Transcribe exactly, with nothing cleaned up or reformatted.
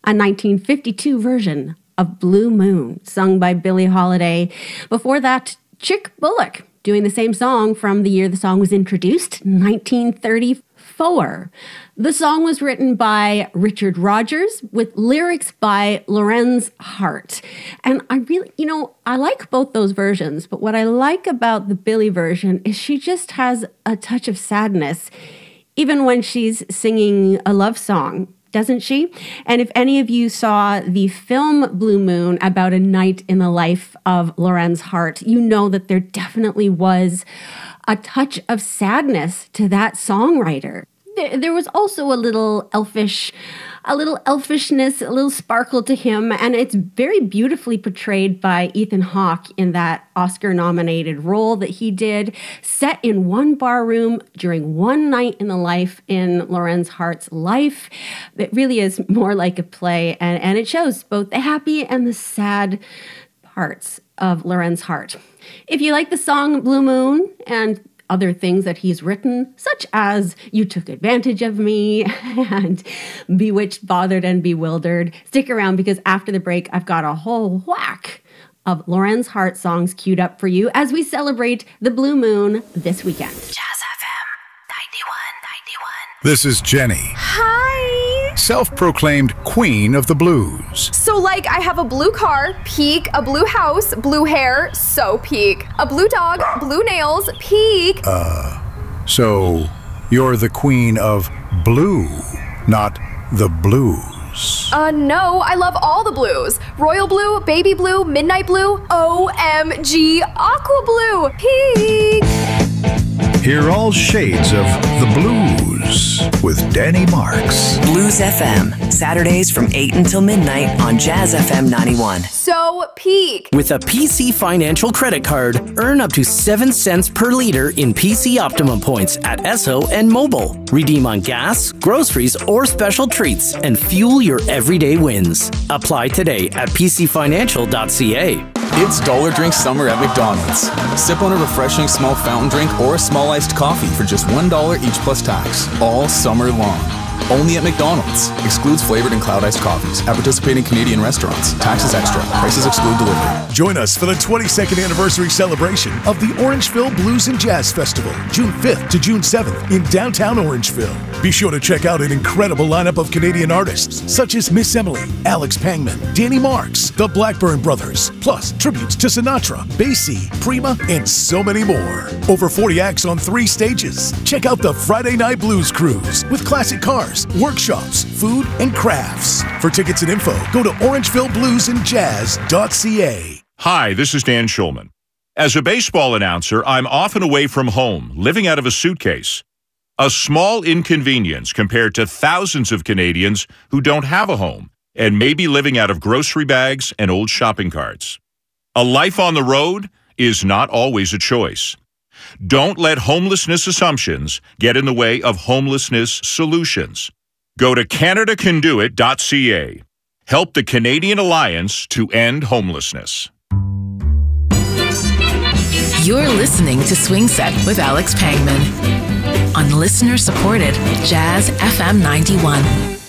a nineteen fifty-two version of Blue Moon, sung by Billie Holiday. Before that, Chick Bullock, doing the same song from the year the song was introduced, nineteen thirty-four. The song was written by Richard Rodgers with lyrics by Lorenz Hart. And I really, you know, I like both those versions, but what I like about the Billie version is she just has a touch of sadness, even when she's singing a love song, doesn't she? And if any of you saw the film Blue Moon about a night in the life of Lorenz Hart, you know that there definitely was a touch of sadness to that songwriter. There was also a little elfish, a little elfishness, a little sparkle to him, and it's very beautifully portrayed by Ethan Hawke in that Oscar-nominated role that he did, set in one bar room during one night in the life in Lorenz Hart's life. It really is more like a play, and, and it shows both the happy and the sad parts of Lorenz Hart. If you like the song Blue Moon and other things that he's written, such as You Took Advantage of Me and Bewitched, Bothered, and Bewildered, stick around because after the break, I've got a whole whack of Lorenz Hart songs queued up for you as we celebrate the Blue Moon this weekend. Jazz F M ninety-one ninety-one. This is Jenny. Hi. Self-proclaimed queen of the blues. So like I have a blue car, peak, a blue house, blue hair, so peak. A blue dog, blue nails, peak. Uh, so you're the queen of blue, not the blues. Uh, no, I love all the blues. Royal blue, baby blue, midnight blue, O M G, aqua blue, peak. Hear all shades of the blues with Danny Marks. Blues F M, Saturdays from eight until midnight on Jazz F M ninety-one. So peak. With a P C Financial credit card, earn up to seven cents per liter in P C Optimum points at Esso and Mobile. Redeem on gas, groceries, or special treats and fuel your everyday wins. Apply today at p c financial dot c a. It's Dollar Drink Summer at McDonald's. Sip on a refreshing small fountain drink or a small iced coffee for just one dollar each plus tax, all summer long. Only at McDonald's. Excludes flavored and cloud iced coffees. At participating Canadian restaurants. Taxes extra. Prices exclude delivery. Join us for the twenty-second anniversary celebration of the Orangeville Blues and Jazz Festival, June fifth to June seventh in downtown Orangeville. Be sure to check out an incredible lineup of Canadian artists such as Miss Emily, Alex Pangman, Danny Marks, the Blackburn Brothers, plus tributes to Sinatra, Basie, Prima, and so many more. Over forty acts on three stages. Check out the Friday Night Blues Cruise with classic cars, workshops, food, and crafts. For tickets and info, go to orangeville blues and jazz dot c a. Hi, this is Dan Schulman. As a baseball announcer, I'm often away from home, living out of a suitcase. A small inconvenience compared to thousands of Canadians who don't have a home and may be living out of grocery bags and old shopping carts. A life on the road is not always a choice. Don't let homelessness assumptions get in the way of homelessness solutions. Go to canada can do it dot c a. Help the Canadian Alliance to End Homelessness. You're listening to Swing Set with Alex Pangman on listener-supported Jazz F M ninety-one.